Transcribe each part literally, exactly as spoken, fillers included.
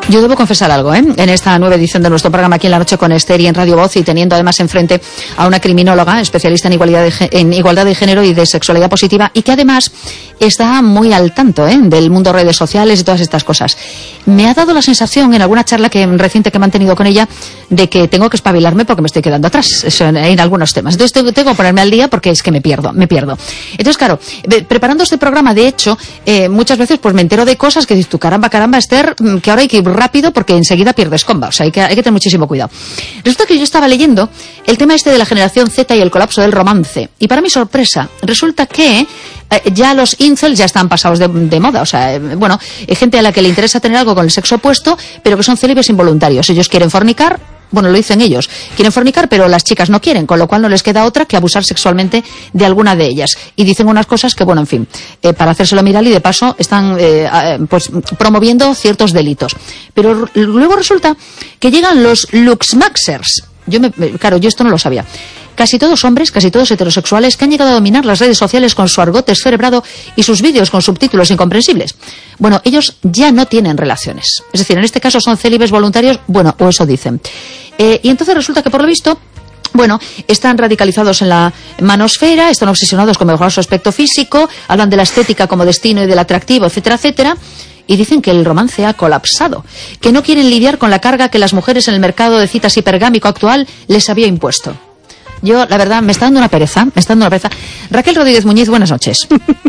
Yo debo confesar algo, ¿eh? En esta nueva edición de nuestro programa aquí en la noche con Esther y en Radio Voz, y teniendo además enfrente a una criminóloga especialista en igualdad de, en igualdad de género y de sexualidad positiva, y que además está muy al tanto, ¿eh? Del mundo de redes sociales y todas estas cosas. Me ha dado la sensación en alguna charla que reciente que he mantenido con ella de que tengo que espabilarme porque me estoy quedando atrás eso, en, en algunos temas. Entonces tengo, tengo que ponerme al día porque es que me pierdo, me pierdo. Entonces, claro, preparando este programa, de hecho, eh, muchas veces pues me entero de cosas que dices tú, caramba, caramba, Esther, que ahora hay que ir rápido porque enseguida pierdes comba, o sea, hay que, hay que tener muchísimo cuidado. Resulta que yo estaba leyendo el tema este de la generación Z y el colapso del romance, y para mi sorpresa, resulta que eh, ya los incels ya están pasados de, de moda, o sea, eh, bueno, hay gente a la que le interesa tener algo con el sexo opuesto, pero que son célibes involuntarios. Ellos quieren fornicar, bueno, lo dicen ellos, quieren fornicar, pero las chicas no quieren, con lo cual no les queda otra que abusar sexualmente de alguna de ellas. Y dicen unas cosas que, bueno, en fin, eh, para hacérselo mirar, y de paso están eh, eh, pues promoviendo ciertos delitos. Pero luego resulta que llegan los Luxmaxers. Yo me, claro, yo esto no lo sabía. Casi todos hombres, casi todos heterosexuales, que han llegado a dominar las redes sociales con su argot descerebrado y sus vídeos con subtítulos incomprensibles. Bueno, ellos ya no tienen relaciones. Es decir, en este caso son célibes voluntarios, bueno, o eso dicen. Eh, y entonces resulta que, por lo visto, bueno, están radicalizados en la manosfera, están obsesionados con mejorar su aspecto físico, hablan de la estética como destino y del atractivo, etcétera, etcétera. Y dicen que el romance ha colapsado, que no quieren lidiar con la carga que las mujeres en el mercado de citas hipergámico actual les había impuesto. Yo, la verdad, me está dando una pereza, me está dando una pereza. Raquel Rodríguez Muñiz, buenas noches.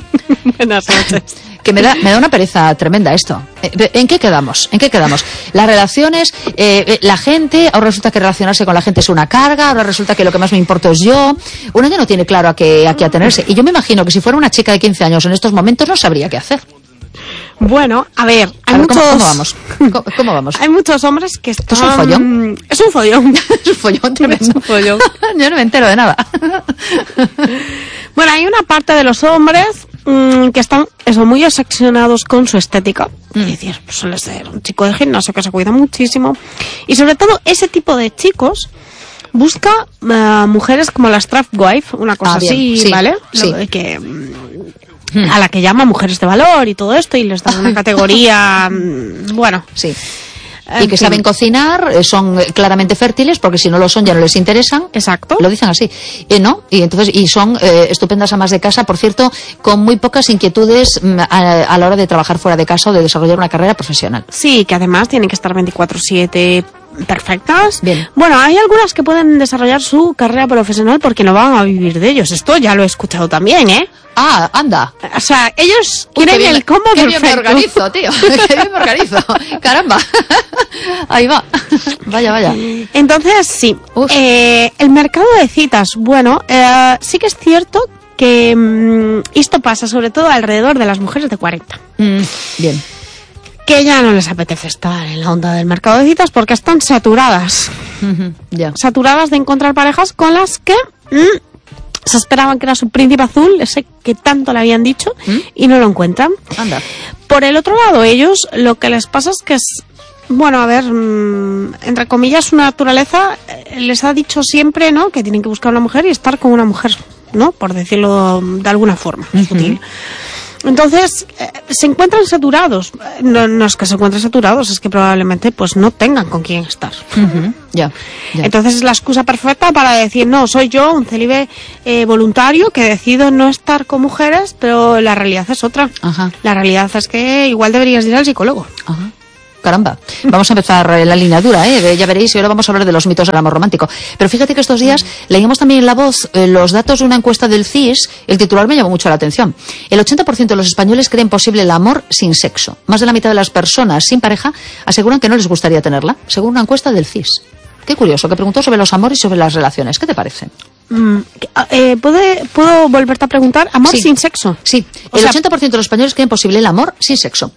Buenas noches. Que me da, me da una pereza tremenda esto. ¿En qué quedamos? ¿En qué quedamos? Las relaciones, eh, la gente, ahora resulta que relacionarse con la gente es una carga, ahora resulta que lo que más me importa es yo. Uno ya no tiene claro a qué, a qué atenerse. Y yo me imagino que si fuera una chica de quince años en estos momentos no sabría qué hacer. Bueno, a ver, hay a ver, muchos... ¿cómo, cómo vamos? ¿Cómo, ¿Cómo vamos? Hay muchos hombres que están... ¿Es un follón? Es un follón. Es un follón tremendo. Es un follón. Yo no me entero de nada. Bueno, hay una parte de los hombres mmm, que están eso, muy obsesionados con su estética. Mm. Es decir, pues suele ser un chico de gimnasio que se cuida muchísimo. Y sobre todo, ese tipo de chicos busca uh, mujeres como la Strap Wife, una cosa ah, así, sí, ¿vale? Sí. Lo de que... a la que llama mujeres de valor y todo esto, y les dan una categoría, bueno, sí. Y que saben cocinar, son claramente fértiles, porque si no lo son ya no les interesan. Exacto. Lo dicen así, eh, ¿no? Y entonces y son eh, estupendas amas de casa, por cierto, con muy pocas inquietudes a, a la hora de trabajar fuera de casa o de desarrollar una carrera profesional. Sí, que además tienen que estar veinticuatro siete perfectas. Bien. Bueno, hay algunas que pueden desarrollar su carrera profesional porque no van a vivir de ellos. Esto ya lo he escuchado también, ¿eh? Ah, anda. O sea, ellos Uy, quieren bien, el combo qué perfecto. Bien me organizo, tío. Qué bien me organizo. Caramba. Ahí va. Vaya, vaya. Entonces, sí. Eh, el mercado de citas, bueno, eh, sí que es cierto que mmm, esto pasa sobre todo alrededor de las mujeres de cuarenta. Mm, bien. Que ya no les apetece estar en la onda del mercado de citas porque están saturadas. Uh-huh, yeah. Saturadas de encontrar parejas con las que mmm, se esperaban que era su príncipe azul, ese que tanto le habían dicho, ¿Mm? Y no lo encuentran. Anda. Por el otro lado, ellos lo que les pasa es que es, bueno, a ver, mmm, entre comillas, su naturaleza eh, les ha dicho siempre, ¿no?, que tienen que buscar una mujer y estar con una mujer, ¿no?, por decirlo de alguna forma, uh-huh. sutil. Entonces, eh, se encuentran saturados. No, no es que se encuentren saturados, es que probablemente pues no tengan con quién estar. Uh-huh. Ya, ya. Entonces es la excusa perfecta para decir, no, soy yo, un célibe eh, voluntario que decido no estar con mujeres, pero la realidad es otra. Ajá. La realidad es que igual deberías ir al psicólogo. Ajá. Caramba, vamos a empezar la línea dura, ¿eh? Ya veréis, y ahora vamos a hablar de los mitos del amor romántico. Pero fíjate que estos días leímos también en La Voz eh, los datos de una encuesta del C I S. El titular me llamó mucho la atención. El ochenta por ciento de los españoles creen posible el amor sin sexo. Más de la mitad de las personas sin pareja aseguran que no les gustaría tenerla, según una encuesta del C I S. Qué curioso, que preguntó sobre los amores y sobre las relaciones. ¿Qué te parece? Mm, eh, ¿puede, ¿Puedo volverte a preguntar? ¿Amor sí. sin sexo? Sí, o el sea, ochenta por ciento de los españoles creen posible el amor sin sexo.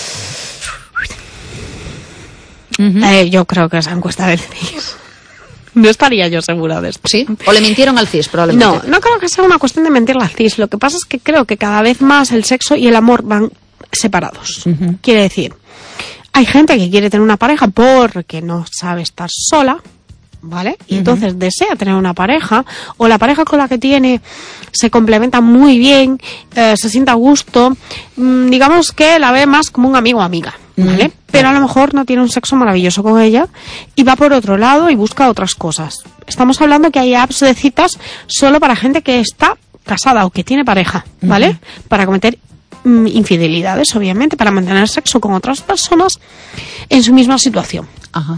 Uh-huh. Eh, yo creo que esa encuesta del C I S. No estaría yo segura de esto. ¿Sí? ¿O le mintieron al C I S probablemente? No, no creo que sea una cuestión de mentirle al C I S. Lo que pasa es que creo que cada vez más el sexo y el amor van separados. Uh-huh. Quiere decir, hay gente que quiere tener una pareja porque no sabe estar sola, ¿vale? Y uh-huh. entonces desea tener una pareja, o la pareja con la que tiene se complementa muy bien, eh, se siente a gusto, mmm, digamos que la ve más como un amigo o amiga, ¿vale? Uh-huh. pero a lo mejor no tiene un sexo maravilloso con ella y va por otro lado y busca otras cosas. Estamos hablando que hay apps de citas solo para gente que está casada o que tiene pareja, ¿vale? Uh-huh. Para cometer mm, infidelidades, obviamente, para mantener sexo con otras personas en su misma situación. Ajá.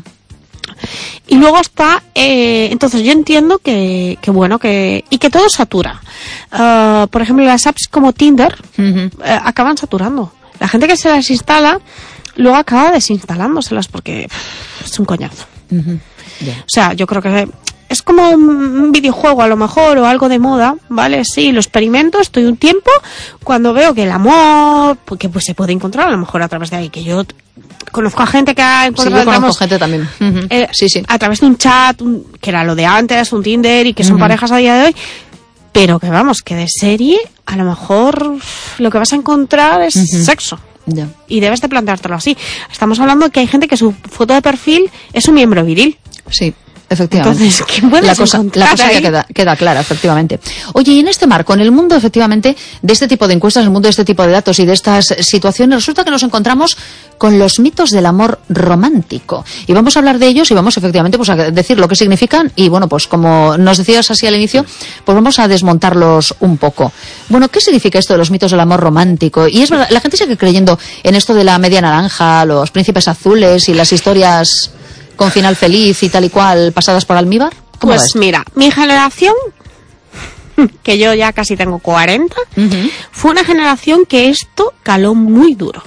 Y luego está, eh, entonces yo entiendo que, que bueno, que y que todo satura. Uh, por ejemplo, las apps como Tinder uh-huh. eh, acaban saturando. La gente que se las instala luego acaba desinstalándoselas porque pff, es un coñazo. Uh-huh. Yeah. O sea, yo creo que es como un videojuego a lo mejor o algo de moda, ¿vale? Sí, lo experimento, estoy un tiempo, cuando veo que el amor, que pues se puede encontrar a lo mejor a través de ahí, que yo conozco a gente que ha encontrado... Sí, yo conozco gente también. Uh-huh. Eh, sí, sí. A través de un chat, un, que era lo de antes, un Tinder, y que son uh-huh. parejas a día de hoy, pero que vamos, que de serie, a lo mejor lo que vas a encontrar es uh-huh. sexo. Yeah. Y debes de planteártelo así. Estamos hablando que hay gente que su foto de perfil es un miembro viril. Sí. Efectivamente. Entonces, ¿qué puedes la cosa, la cosa ya queda, queda clara, efectivamente. Oye, y en este marco, en el mundo, efectivamente, de este tipo de encuestas, en el mundo de este tipo de datos y de estas situaciones, resulta que nos encontramos con los mitos del amor romántico. Y vamos a hablar de ellos y vamos, efectivamente, pues a decir lo que significan. Y bueno, pues como nos decías así al inicio, pues vamos a desmontarlos un poco. Bueno, ¿qué significa esto de los mitos del amor romántico? Y es verdad, la gente sigue creyendo en esto de la media naranja, los príncipes azules y las historias con final feliz y tal y cual, pasadas por almíbar. ¿Cómo pues mira, mi generación, que yo ya casi tengo cuarenta, uh-huh. fue una generación que esto caló muy duro.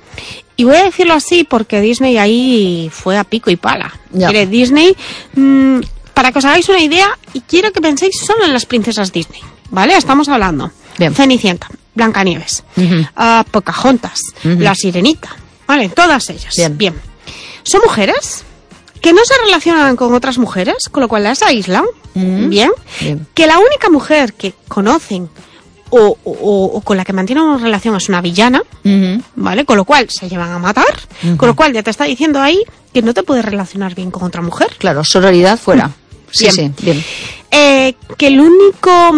Y voy a decirlo así porque Disney ahí fue a pico y pala. Mire, Disney, mmm, para que os hagáis una idea, y quiero que penséis solo en las princesas Disney, ¿vale? Estamos hablando Bien. Cenicienta, Blancanieves, uh-huh. uh, Pocahontas, uh-huh. La Sirenita, ¿vale? Todas ellas. Bien. Bien. ¿Son mujeres? Que no se relacionan con otras mujeres, con lo cual las aíslan, mm. ¿bien? Bien. Que la única mujer que conocen o, o, o con la que mantienen una relación es una villana, mm-hmm. ¿vale? Con lo cual se llevan a matar, mm-hmm. con lo cual ya te está diciendo ahí que no te puedes relacionar bien con otra mujer. Claro, sororidad fuera. Sí, bien. sí, bien. Eh, que el único,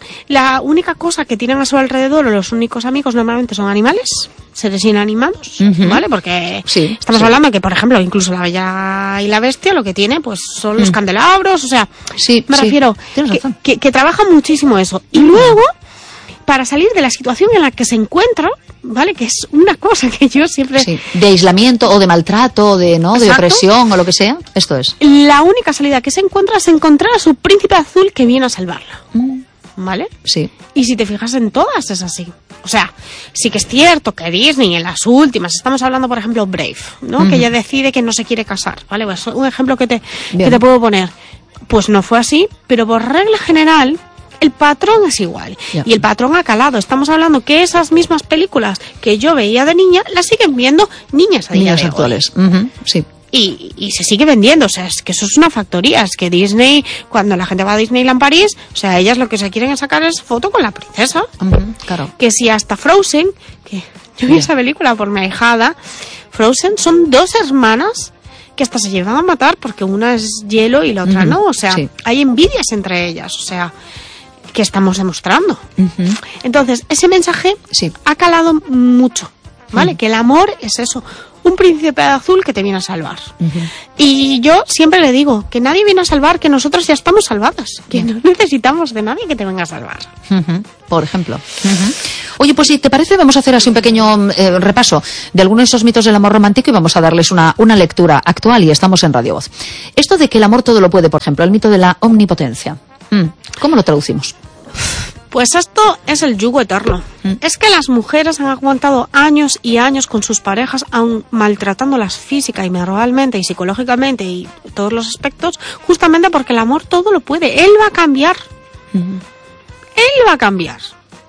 la única cosa que tienen a su alrededor o los únicos amigos normalmente son animales, seres inanimados, uh-huh. ¿vale? Porque sí, estamos sí. hablando que, por ejemplo, incluso la Bella y la Bestia lo que tiene, pues son los uh-huh. candelabros, o sea, sí, me sí. refiero que, que, que trabaja muchísimo eso. Y luego, para salir de la situación en la que se encuentra, ¿vale? Que es una cosa que yo siempre... Sí, de aislamiento o de maltrato, de no, de opresión o lo que sea, esto es. La única salida que se encuentra es encontrar a su príncipe azul que viene a salvarla, ¿vale? Sí. Y si te fijas en todas es así. O sea, sí que es cierto que Disney en las últimas, estamos hablando por ejemplo Brave, ¿no? Uh-huh. Que ella decide que no se quiere casar, ¿vale? Pues un ejemplo que te, que te puedo poner. Pues no fue así, pero por regla general... el patrón es igual. Yeah. Y el patrón ha calado. Estamos hablando que esas mismas películas que yo veía de niña, las siguen viendo niñas a día Niñas de actuales. hoy. Uh-huh. Sí. Y, y se sigue vendiendo. O sea, es que eso es una factoría. Es que Disney, cuando la gente va a Disneyland París, o sea, ellas lo que se quieren sacar es foto con la princesa. Uh-huh. Claro. Que si hasta Frozen, que yo vi yeah. esa película por mi ahijada, Frozen son dos hermanas que hasta se llevan a matar porque una es hielo y la otra uh-huh. no. O sea, sí. hay envidias entre ellas. O sea... que estamos demostrando. Uh-huh. Entonces, ese mensaje sí. ha calado mucho, ¿vale? Uh-huh. Que el amor es eso, un príncipe azul que te viene a salvar. Uh-huh. Y yo siempre le digo que nadie viene a salvar, que nosotros ya estamos salvadas, que uh-huh. no necesitamos de nadie que te venga a salvar. Uh-huh. Por ejemplo. Uh-huh. Oye, pues si te parece, vamos a hacer así un pequeño eh, repaso de algunos de esos mitos del amor romántico y vamos a darles una, una lectura actual y estamos en Radio Voz. Esto de que el amor todo lo puede, por ejemplo, el mito de la omnipotencia. ¿Cómo lo traducimos? Pues esto es el yugo eterno. ¿Mm? Es que las mujeres han aguantado años y años con sus parejas, aun maltratándolas física y moralmente y psicológicamente y todos los aspectos, justamente porque el amor todo lo puede. Él va a cambiar. ¿Mm? Él va a cambiar.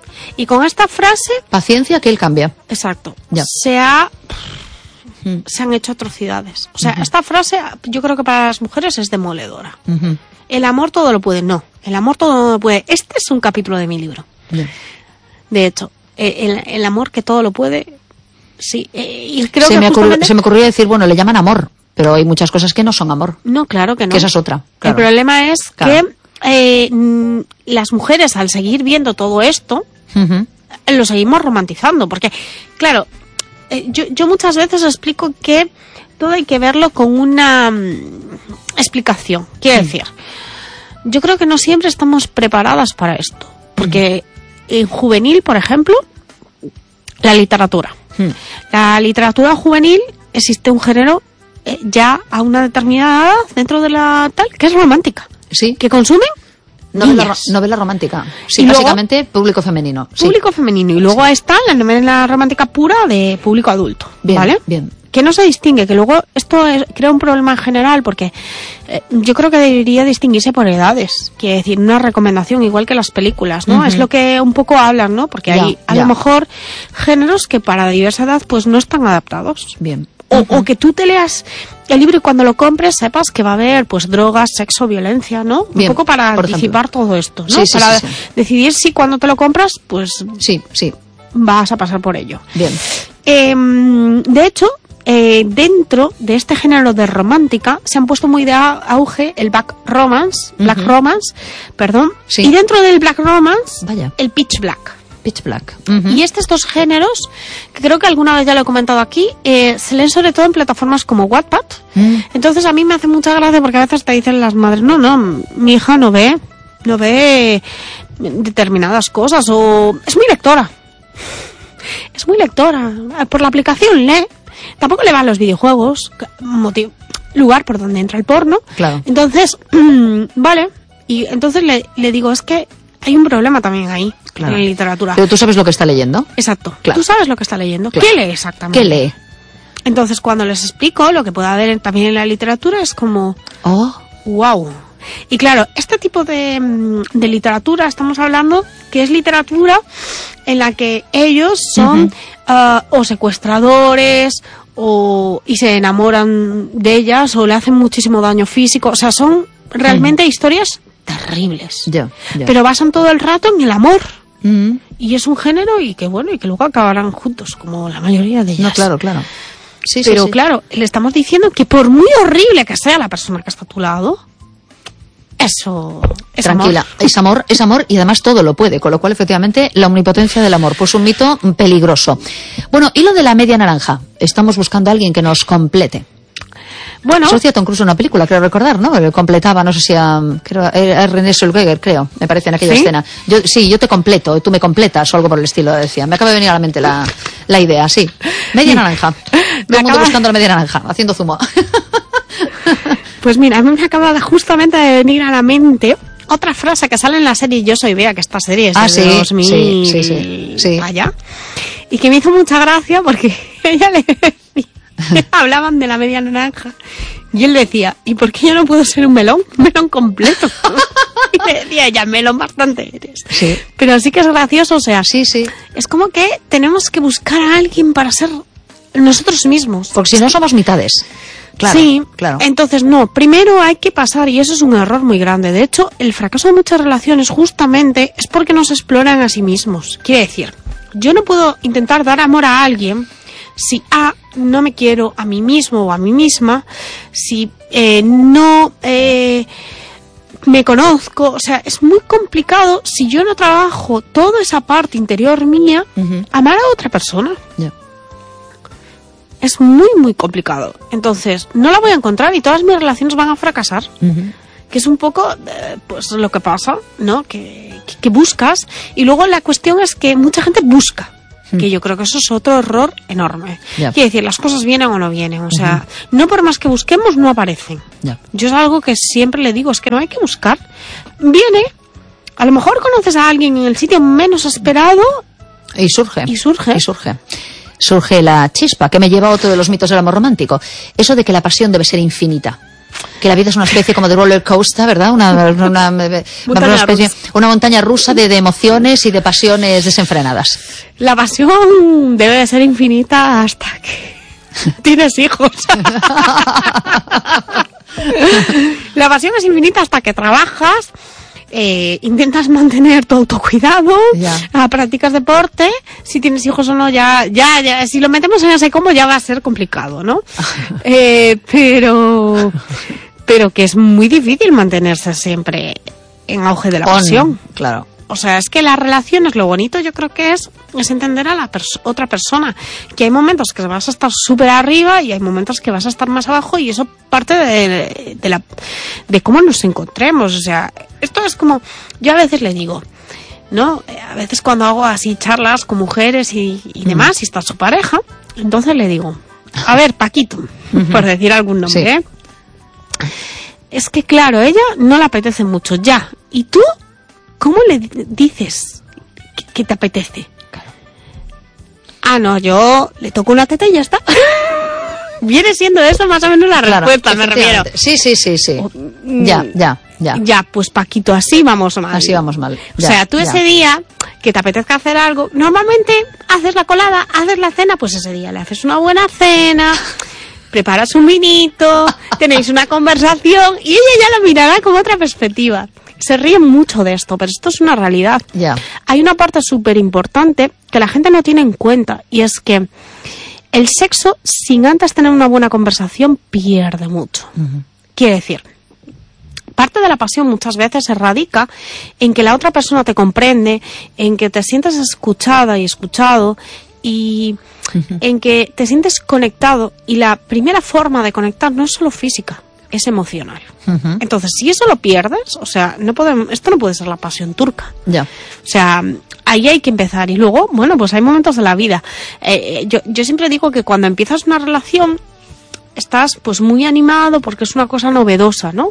Y con esta frase... Paciencia, que él cambia. Exacto. Ya. Se ha... ¿Mm? Se han hecho atrocidades. O sea, uh-huh. esta frase yo creo que para las mujeres es demoledora. Uh-huh. El amor todo lo puede. No, el amor todo lo puede. Este es un capítulo de mi libro. Bien. De hecho, el, el amor que todo lo puede, sí. Y creo se, que me justamente... ocurrió, se me ocurrió decir, bueno, le llaman amor, pero hay muchas cosas que no son amor. No, claro que no. Que esa es otra. Claro. El problema es claro. que eh, las mujeres, al seguir viendo todo esto, uh-huh. lo seguimos romantizando. Porque, claro, eh, yo, yo muchas veces explico que todo hay que verlo con una um, explicación. Quiero mm. decir, yo creo que no siempre estamos preparadas para esto. Porque mm. en juvenil, por ejemplo, la literatura. Mm. La literatura juvenil existe un género eh, ya a una determinada edad dentro de la tal, que es romántica. Sí. Que consumen novela, novela romántica. Sí, y básicamente luego, público femenino. Sí. Público femenino. Y luego sí. está la novela romántica pura de público adulto. Bien, ¿vale? Bien. Que no se distingue, que luego esto es, crea un problema en general, porque eh, yo creo que debería distinguirse por edades. Quiere decir, una recomendación, igual que las películas, ¿no? Uh-huh. Es lo que un poco hablan, ¿no? Porque ya, hay a ya. lo mejor géneros que para diversa edad pues no están adaptados. Bien. O, uh-huh. o que tú te leas el libro y cuando lo compres sepas que va a haber pues drogas, sexo, violencia, ¿no? Bien, un poco para anticipar todo esto, ¿no? Sí, sí, para sí, sí. decidir si cuando te lo compras, pues sí, sí. vas a pasar por ello. Bien. Eh, de hecho, eh, dentro de este género de romántica se han puesto muy de auge el black romance, black uh-huh. romance, perdón, sí. y dentro del black romance, Vaya. el pitch black. Pitch black. Uh-huh. Y estos dos géneros, que creo que alguna vez ya lo he comentado aquí, eh, se leen sobre todo en plataformas como Wattpad. Uh-huh. Entonces a mí me hace mucha gracia porque a veces te dicen las madres, no, no, mi hija no ve, no ve determinadas cosas, o es muy lectora. Es muy lectora. Por la aplicación lee. Tampoco le van los videojuegos, motivo, lugar por donde entra el porno. Claro. Entonces, vale. Y entonces le, le digo, es que hay un problema también ahí, claro. en la literatura. Pero tú sabes lo que está leyendo. Exacto. Claro. Tú sabes lo que está leyendo. Claro. ¿Qué lee exactamente? ¿Qué lee? Entonces, cuando les explico lo que puede haber también en la literatura, es como... Oh. Wow. Y claro, este tipo de, de literatura, estamos hablando que es literatura en la que ellos son uh-huh. uh, o secuestradores o y se enamoran de ellas o le hacen muchísimo daño físico. O sea, son realmente uh-huh. historias terribles. Yeah, yeah. Pero basan todo el rato en el amor. Uh-huh. Y es un género y que bueno, y que luego acabarán juntos, como la mayoría de ellas. No, claro, claro. Sí, Pero sí, sí. claro, le estamos diciendo que por muy horrible que sea la persona que está a tu lado, eso es tranquila, amor. es amor, es amor y además todo lo puede, con lo cual efectivamente la omnipotencia del amor, pues un mito peligroso. Bueno, y lo de la media naranja, estamos buscando a alguien que nos complete. Bueno, eso hacía Tom Cruise en una película, creo recordar, ¿no? Que completaba, no sé si a, creo, a René Zellweger, creo, me parece en aquella ¿Sí? escena. Yo, sí, yo te completo, tú me completas o algo por el estilo, decía. Me acaba de venir a la mente la, la idea, sí. Media naranja. Todo el mundo acaba... buscando la media naranja, haciendo zumo. Pues mira, a mí me acaba de justamente de venir a la mente otra frase que sale en la serie Yo soy Bea, que esta serie es ah, de sí, dos mil sí, sí, sí, sí. Vaya. Y que me hizo mucha gracia porque ella le decía, hablaban de la media naranja y él decía, ¿y por qué yo no puedo ser un melón? Un melón completo. Y le decía ella, melón bastante eres. Sí. Pero sí que es gracioso, o sea, sí, sí. Es como que tenemos que buscar a alguien para ser nosotros mismos. Porque si no somos mitades. Claro, sí, claro. Entonces no, primero hay que pasar, y eso es un error muy grande. De hecho, el fracaso de muchas relaciones justamente es porque no se exploran a sí mismos. Quiere decir, yo no puedo intentar dar amor a alguien si A, no me quiero a mí mismo o a mí misma, si eh, no eh, me conozco. O sea, es muy complicado si yo no trabajo toda esa parte interior mía, uh-huh. amar a otra persona. Yeah. Es muy, muy complicado. Entonces, no la voy a encontrar y todas mis relaciones van a fracasar. Uh-huh. Que es un poco, eh, pues, lo que pasa, ¿no? Que, que, que buscas. Y luego la cuestión es que mucha gente busca. Uh-huh. Que yo creo que eso es otro error enorme. Yeah. Quiere decir, las cosas vienen o no vienen. O sea, uh-huh. no por más que busquemos, no aparecen. Yeah. Yo es algo que siempre le digo, es que no hay que buscar. Viene, a lo mejor conoces a alguien en el sitio menos esperado. Y surge. Y surge. Y surge. Surge la chispa, que me lleva a otro de los mitos del amor romántico. Eso de que la pasión debe ser infinita. Que la vida es una especie como de roller coaster, ¿verdad? Una, una, una, una, especie, una montaña rusa de, de emociones y de pasiones desenfrenadas. La pasión debe ser infinita hasta que tienes hijos. La pasión es infinita hasta que trabajas. Eh, intentas mantener tu autocuidado, yeah. practicas deporte, si tienes hijos o no, ya, ya, ya, si lo metemos en ese combo ya va a ser complicado, ¿no? eh, pero, pero que es muy difícil mantenerse siempre en auge de la On, pasión. Claro. O sea, es que las relaciones, lo bonito yo creo que es, es entender a la pers- otra persona. Que hay momentos que vas a estar súper arriba y hay momentos que vas a estar más abajo y eso parte de, de, la, de cómo nos encontremos. O sea, esto es como, yo a veces le digo, ¿no? A veces cuando hago así charlas con mujeres y, y demás, mm. y está su pareja, entonces le digo, a ver, Paquito, uh-huh. por decir algún nombre, sí. ¿eh? Es que claro, ella no le apetece mucho ya. ¿Y tú cómo le dices que, que te apetece? Claro. Ah, no, yo le toco una teta y ya está. Viene siendo eso más o menos la claro, respuesta, me refiero. Sí, sí, sí, sí. O, ya, ya, ya. Ya, pues Paquito, así vamos mal. Así vamos mal. Ya, o sea, tú ya. Ese día que te apetezca hacer algo, normalmente haces la colada, haces la cena, pues ese día le haces una buena cena, preparas un vinito, tenéis una conversación y ella ya lo mirará con otra perspectiva. Se ríen mucho de esto, pero esto es una realidad. Ya. Hay una parte súper importante que la gente no tiene en cuenta y es que el sexo, sin antes tener una buena conversación, pierde mucho. Uh-huh. Quiere decir, parte de la pasión muchas veces se radica en que la otra persona te comprende, en que te sientes escuchada y escuchado y uh-huh. en que te sientes conectado. Y la primera forma de conectar no es solo física, es emocional. Uh-huh. Entonces, si eso lo pierdes, o sea, no podemos, esto no puede ser la pasión turca. Ya. O sea, ahí hay que empezar. Y luego, bueno, pues hay momentos de la vida. Eh, yo, yo siempre digo que cuando empiezas una relación, estás pues muy animado porque es una cosa novedosa, ¿no?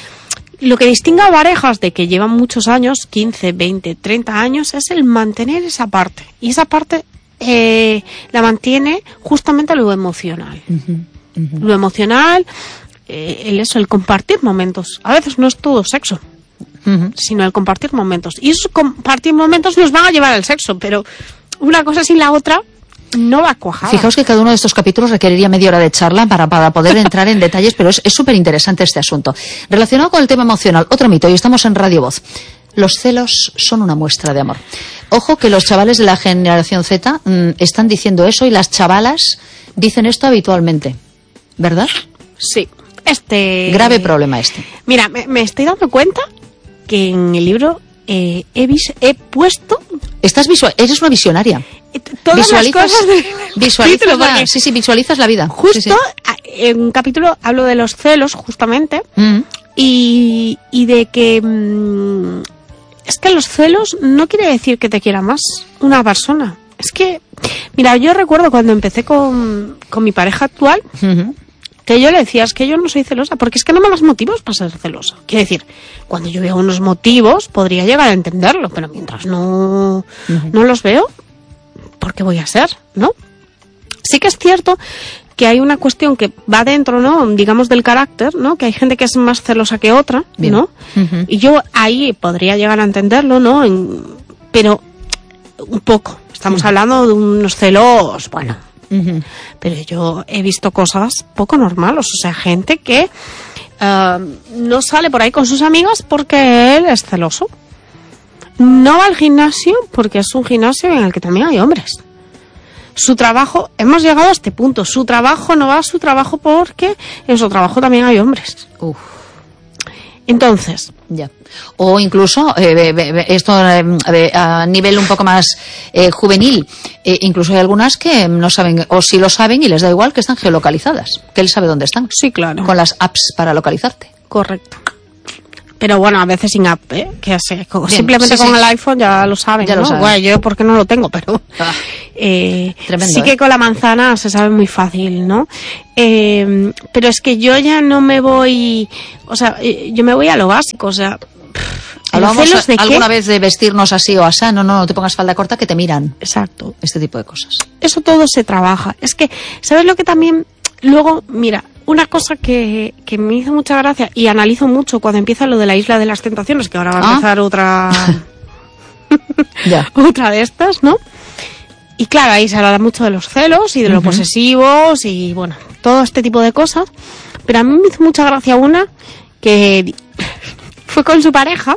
Lo que distingue a parejas de que llevan muchos años, quince, veinte, treinta años, es el mantener esa parte. Y esa parte eh, la mantiene justamente lo emocional. Uh-huh. Uh-huh. Lo emocional, eh, el eso, el compartir momentos. A veces no es todo sexo. Uh-huh. Sino el compartir momentos. Y esos compartir momentos nos van a llevar al sexo, pero una cosa sin la otra no va a cuajar. Fijaos que cada uno de estos capítulos requeriría media hora de charla para, para poder entrar en detalles, pero es súper interesante este asunto. Relacionado con el tema emocional, otro mito, y estamos en Radio Voz. Los celos son una muestra de amor. Ojo que los chavales de la generación Z mmm, están diciendo eso y las chavalas dicen esto habitualmente, ¿verdad? Sí. Este... Grave problema este. Mira, me, me estoy dando cuenta que en el libro eh, he, vis- he puesto... Estás visual, eres una visionaria. Todas visualizas, las cosas de... visualizas la, sí, sí, visualizas la vida. Justo, sí, sí. En un capítulo hablo de los celos, justamente, mm. y, y de que... Mmm, es que los celos no quiere decir que te quiera más una persona. Es que, mira, yo recuerdo cuando empecé con, con mi pareja actual... Uh-huh. Que yo le decía, es que yo no soy celosa, porque es que no me das motivos para ser celosa. Quiere decir, cuando yo veo unos motivos, podría llegar a entenderlo, pero mientras no, uh-huh. no los veo, ¿por qué voy a ser? ¿No? Sí que es cierto que hay una cuestión que va dentro, ¿no? Digamos, del carácter, ¿no? Que hay gente que es más celosa que otra, Bien. ¿no? Uh-huh. Y yo ahí podría llegar a entenderlo, ¿no? En, pero un poco. Estamos uh-huh. hablando de unos celos, bueno... Uh-huh. Pero yo he visto cosas poco normales, o sea, gente que uh, no sale por ahí con sus amigas porque él es celoso, no va al gimnasio porque es un gimnasio en el que también hay hombres. Su trabajo, hemos llegado a este punto, su trabajo no va a su trabajo porque en su trabajo también hay hombres. Uf. Entonces, ya. O incluso, eh, esto eh, a nivel un poco más eh, juvenil, eh, incluso hay algunas que no saben, o si lo saben y les da igual, que están geolocalizadas, que él sabe dónde están. Sí, claro. Con las apps para localizarte. Correcto. Pero bueno, a veces sin app, ¿eh? Que sé, Bien, simplemente sí, con sí. el iPhone ya lo saben, ya ¿no? Lo saben. Bueno, yo porque no lo tengo, pero ah, eh, tremendo, sí que ¿eh? con la manzana se sabe muy fácil, ¿no? Eh, pero es que yo ya no me voy, o sea, yo me voy a lo básico, o sea, hablamos celos de alguna qué? vez de vestirnos así o así, no, no, no te pongas falda corta que te miran. Exacto. Este tipo de cosas. Eso todo se trabaja. Es que, ¿sabes lo que también? Luego, mira, una cosa que, que me hizo mucha gracia y analizo mucho cuando empieza lo de la Isla de las Tentaciones, que ahora va a ah. empezar otra ya. otra de estas, ¿no? Y claro, ahí se habla mucho de los celos y de uh-huh. los posesivos y bueno, todo este tipo de cosas. Pero a mí me hizo mucha gracia una que fue con su pareja,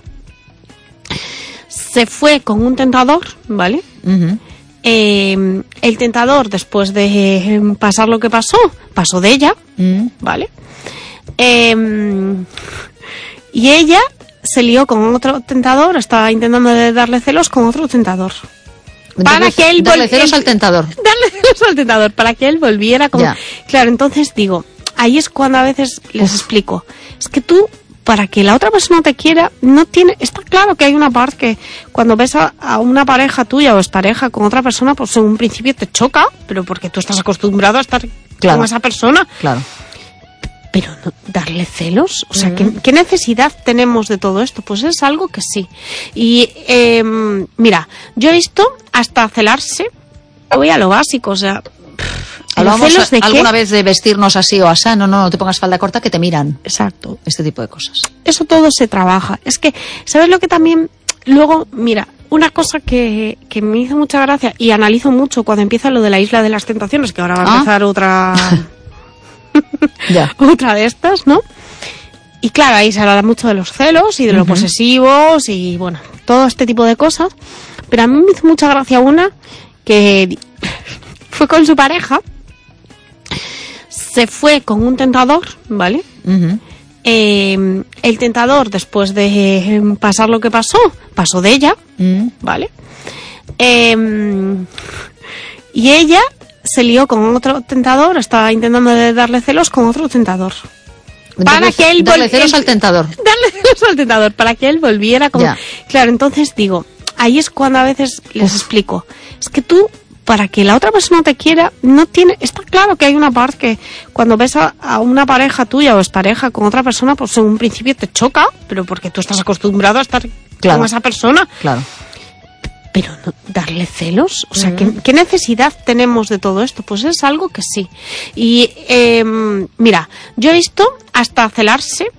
se fue con un tentador, ¿vale? Uh-huh. Eh, el tentador, después de pasar lo que pasó, pasó de ella, uh-huh. ¿vale? Eh, y ella se lió con otro tentador, estaba intentando darle celos con otro tentador. Para darle, que él darle celos al tentador. Darle celos al tentador, para que él volviera con... Ya. Claro, entonces digo, ahí es cuando a veces les Uf. explico, es que tú, para que la otra persona te quiera, no tiene... Está claro que hay una parte que cuando ves a, a una pareja tuya o es pareja con otra persona, pues en un principio te choca, pero porque tú estás acostumbrado a estar Claro. con esa persona. Claro. Pero no, darle celos, o sea, Mm. ¿qué, ¿qué necesidad tenemos de todo esto? Pues es algo que sí. Y eh, mira, yo he visto hasta celarse, voy a lo básico, o sea, Hablábamos ¿celos de qué? alguna vez de vestirnos así o así, no, no, no te pongas falda corta que te miran. Exacto. Este tipo de cosas. Eso todo se trabaja. Es que, ¿sabes lo que también? Luego, mira, una cosa que, que me hizo mucha gracia y analizo mucho cuando empieza lo de la Isla de las Tentaciones, que ahora va a Ah. empezar otra... Ya. otra de estas, ¿no? Y claro, ahí se habla mucho de los celos y de los Ujú. posesivos y bueno, todo este tipo de cosas. Pero a mí me hizo mucha gracia una que di- fue con su pareja, se fue con un tentador, ¿vale? Ujú. Eh, el tentador, después de eh, pasar lo que pasó, pasó de ella, Mm. ¿vale? Eh, y ella se lió con otro tentador, estaba intentando de darle celos con otro tentador. Para Darle- que él darle vol- celos él- al tentador. Darle celos al tentador, para que él volviera con... Ya. Claro, entonces digo, ahí es cuando a veces les explico, es que tú, para que la otra persona te quiera, no tiene... Está claro que hay una parte que cuando ves a, a una pareja tuya o es pareja con otra persona, pues en un principio te choca, pero porque tú estás acostumbrado a estar Claro. con esa persona. Claro. Pero no, darle celos, o sea, Mm. ¿qué, ¿qué necesidad tenemos de todo esto? Pues es algo que sí. Y eh, mira, yo he visto hasta celarse,